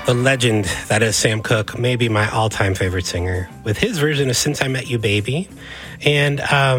The legend that is Sam Cooke, maybe my all-time favorite singer, with his version of Since I Met You, Baby. And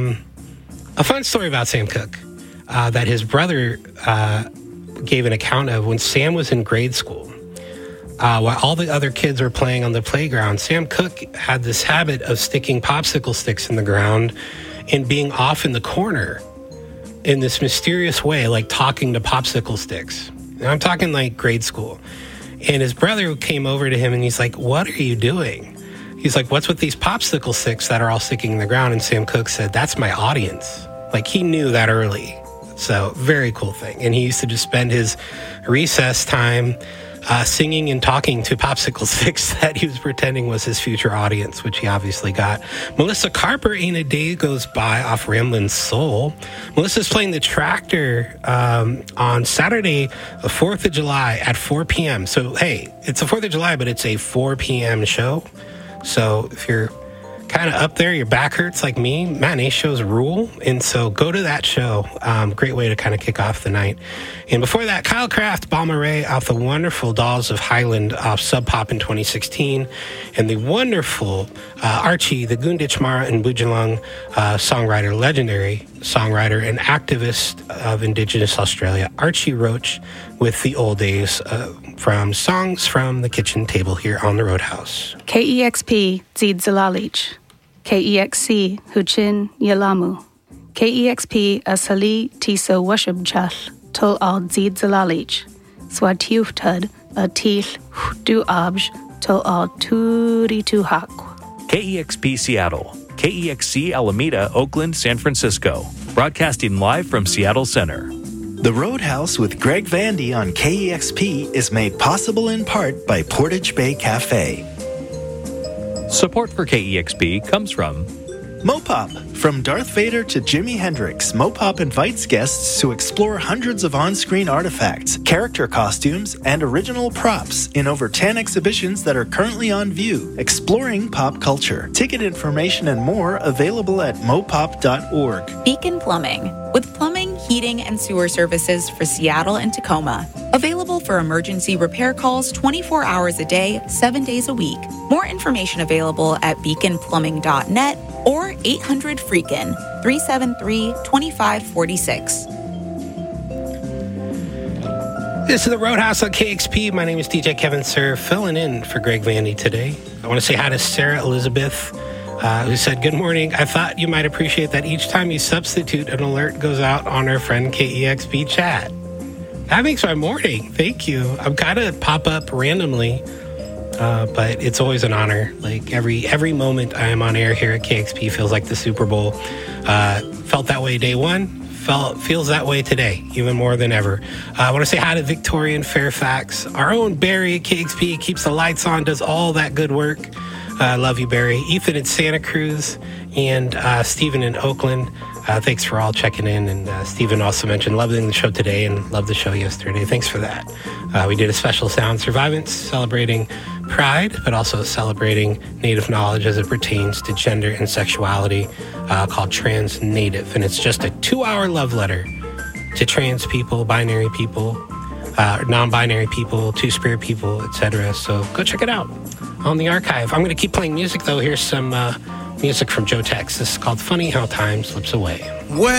a fun story about Sam Cooke that his brother gave an account of when Sam was in grade school. While all the other kids were playing on the playground, Sam Cooke had this habit of sticking popsicle sticks in the ground and being off in the corner in this mysterious way, like talking to popsicle sticks. And I'm talking like grade school. And his brother came over to him and he's like, "What are you doing?" He's like, "What's with these popsicle sticks that are all sticking in the ground?" And Sam Cooke said, "That's my audience." Like, he knew that early. So very cool thing. And he used to just spend his recess time singing and talking to popsicle sticks that he was pretending was his future audience, which he obviously got. Melissa Carper, Ain't a Day Goes By off Ramblin' Soul. Melissa's playing the Tractor on Saturday, the 4th of July at 4 p.m. So, hey, it's the 4th of July, but it's a 4 p.m. show. So if you're kind of up there, your back hurts like me, matinee shows rule. And so go to that show. Great way to kind of kick off the night. And before that, Kyle Craft, Balma Ray off the wonderful Dolls of Highland off Sub Pop in 2016. And the wonderful Archie, the Gundich Mara and Bujulung songwriter, legendary songwriter and activist of Indigenous Australia, Archie Roach, with The Old Days from Songs from the Kitchen Table here on the Roadhouse. KEXP Zid Zalalich, KEXC Huchin Yalamu, KEXP Asali Tisa Washubchal, Tul Al Zid Zalalich, Swatiuftud Atil Du Abj, Tul Al Turi Tuhak. KEXP Seattle, KEXC Alameda, Oakland, San Francisco, broadcasting live from Seattle Center. The Roadhouse with Greg Vandy on KEXP is made possible in part by Portage Bay Cafe. Support for KEXP comes from Mopop. From Darth Vader to Jimi Hendrix, Mopop invites guests to explore hundreds of on-screen artifacts, character costumes, and original props in over 10 exhibitions that are currently on view, exploring pop culture. Ticket information and more available at mopop.org. Beacon Plumbing, with plumbing, heating, and sewer services for Seattle and Tacoma. Available for emergency repair calls 24 hours a day, 7 days a week. More information available at beaconplumbing.net or 800-FREAKIN, 373-2546. This is the Roadhouse on KXP. My name is DJ Kevin Sir, filling in for Greg Vandy today. I want to say hi to Sarah Elizabeth, who said, "Good morning. I thought you might appreciate that each time you substitute, an alert goes out on our friend KEXP chat." That makes my morning. Thank you. I'm kind of pop up randomly, but it's always an honor. Like every moment I am on air here at KXP feels like the Super Bowl. Felt that way day one. Feels that way today, even more than ever. I want to say hi to Victoria in Fairfax. Our own Barry at KXP keeps the lights on, does all that good work. I love you, Barry. Ethan in Santa Cruz and Stephen in Oakland. Thanks for all checking in. And Stephen also mentioned loving the show today and loved the show yesterday. Thanks for that. We did a special Sound Survivance celebrating Pride, but also celebrating Native knowledge as it pertains to gender and sexuality, called Trans Native. And it's just a 2-hour love letter to trans people, binary people, non-binary people, two-spirit people, etc. So go check it out on the archive. I'm going to keep playing music, though. Here's some music from Joe Tex. This is called Funny How Time Slips Away.